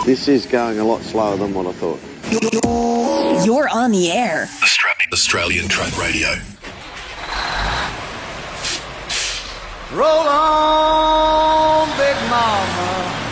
This is going a lot slower than what I thought. You're on the air. Australian Truck Radio. Roll on, Big Mama.